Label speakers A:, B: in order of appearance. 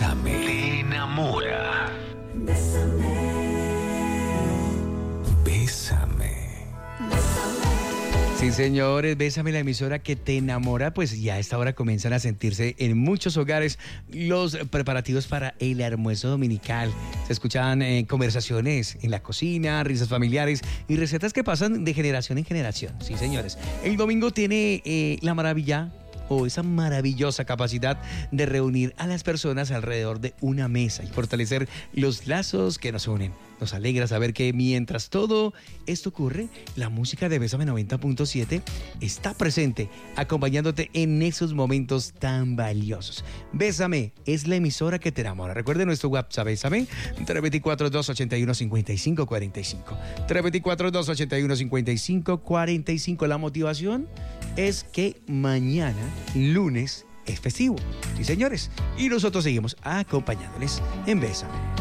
A: Bésame. Te enamora. Bésame.
B: Sí, señores, Bésame, la emisora que te enamora. Pues ya a esta hora comienzan a sentirse en muchos hogares los preparativos para el almuerzo dominical. Se escuchan conversaciones en la cocina, risas familiares y recetas que pasan de generación en generación. Sí, señores. El domingo tiene la maravilla o esa maravillosa capacidad de reunir a las personas alrededor de una mesa y fortalecer los lazos que nos unen. Nos alegra saber que mientras todo esto ocurre, la música de Bésame 90.7 está presente, acompañándote en esos momentos tan valiosos. Bésame es la emisora que te enamora. Recuerde nuestro WhatsApp, Bésame, 324-281-5545. 324-281-5545. La motivación es que mañana, lunes, es festivo. Sí, señores. Y nosotros seguimos acompañándoles en Bésame.